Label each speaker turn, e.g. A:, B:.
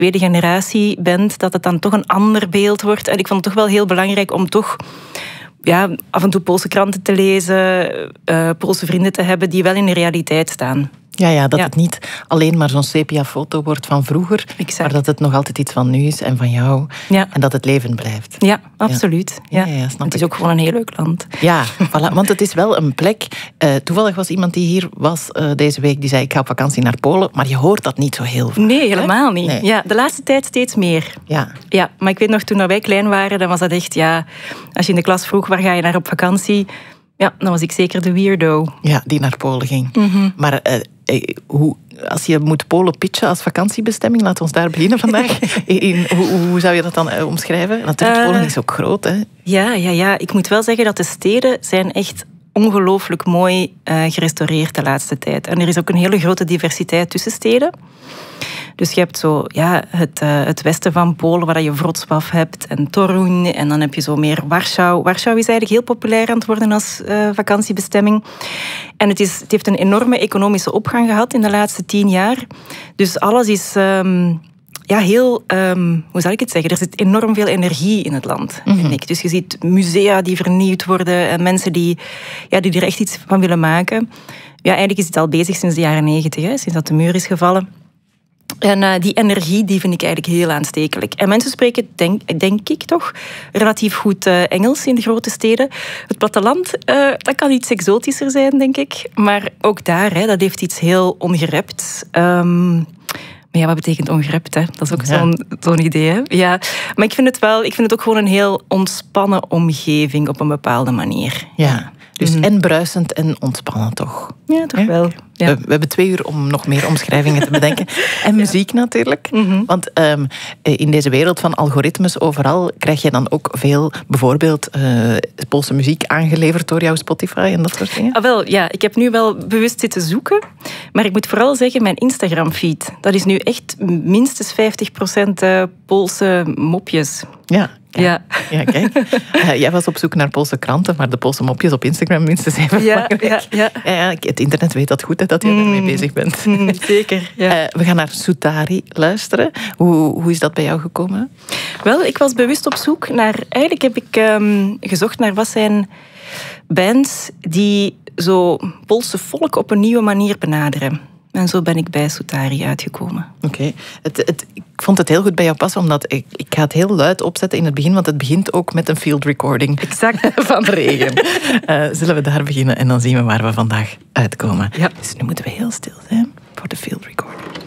A: tweede generatie bent, dat het dan toch een ander beeld wordt. En ik vond het toch wel heel belangrijk om toch af en toe Poolse kranten te lezen, Poolse vrienden te hebben die wel in de realiteit staan.
B: Ja, dat het niet alleen maar zo'n sepia-foto wordt van vroeger,
A: exact.
B: Maar dat het nog altijd iets van nu is en van jou.
A: Ja.
B: En dat het leven blijft.
A: Ja, absoluut. Ja. Het is ook gewoon een heel leuk land.
B: Ja, voilà, want het is wel een plek. Toevallig was iemand die hier was deze week, die zei ik ga op vakantie naar Polen, maar je hoort dat niet zo heel veel.
A: Nee, helemaal niet.
B: Nee.
A: Ja, de laatste tijd steeds meer.
B: Ja,
A: maar ik weet nog, toen wij klein waren, dan was dat echt, als je in de klas vroeg waar ga je naar op vakantie, dan was ik zeker de weirdo.
B: Ja, die naar Polen ging.
A: Mm-hmm.
B: Maar als je moet Polen pitchen als vakantiebestemming, laten we ons daar beginnen vandaag. Hoe zou je dat dan omschrijven? Natuurlijk, Polen is ook groot, hè?
A: Ja. Ik moet wel zeggen dat de steden zijn echt ongelooflijk mooi gerestaureerd de laatste tijd. En er is ook een hele grote diversiteit tussen steden. Dus je hebt zo het westen van Polen, waar je Wrocław hebt en Toruń. En dan heb je zo meer Warschau. Warschau is eigenlijk heel populair aan het worden als vakantiebestemming. En het heeft een enorme economische opgang gehad in de laatste 10 jaar. Dus alles is heel, hoe zal ik het zeggen? Er zit enorm veel energie in het land, vind ik. Dus je ziet musea die vernieuwd worden en mensen die er echt iets van willen maken. Ja, eigenlijk is het al bezig sinds de jaren 90, sinds dat de muur is gevallen. En die energie die vind ik eigenlijk heel aanstekelijk. En mensen spreken, denk ik toch, relatief goed Engels in de grote steden. Het platteland, dat kan iets exotischer zijn, denk ik. Maar ook daar, dat heeft iets heel ongerept. Maar wat betekent ongerept? Hè? Dat is ook zo'n idee. Hè? Ja. Maar ik vind het ook gewoon een heel ontspannen omgeving op een bepaalde manier.
B: Ja. Dus en bruisend en ontspannen, toch?
A: Ja, toch wel. Ja.
B: We hebben 2 uur om nog meer omschrijvingen te bedenken. En muziek natuurlijk. Mm-hmm. Want in deze wereld van algoritmes overal krijg je dan ook veel, bijvoorbeeld Poolse muziek aangeleverd door jouw Spotify en dat soort dingen?
A: Ik heb nu wel bewust zitten zoeken. Maar ik moet vooral zeggen, mijn Instagram-feed, dat is nu echt minstens 50% Poolse mopjes.
B: Ja, kijk. Jij was op zoek naar Poolse kranten, maar de Poolse mopjes op Instagram minstens even belangrijk. Ja. Het internet weet dat goed, hè, dat je ermee bezig bent.
A: Zeker, ja.
B: We gaan naar Suutari luisteren. Hoe is dat bij jou gekomen?
A: Wel, ik was bewust op zoek naar... Eigenlijk heb ik gezocht naar wat zijn bands die zo Poolse volk op een nieuwe manier benaderen. En zo ben ik bij Suutari uitgekomen.
B: Oké. Ik vond het heel goed bij jou passen, omdat ik ga het heel luid opzetten in het begin, want het begint ook met een field recording.
A: Exact.
B: Van regen. Zullen we daar beginnen en dan zien we waar we vandaag uitkomen. Ja. Dus nu moeten we heel stil zijn voor de field recording.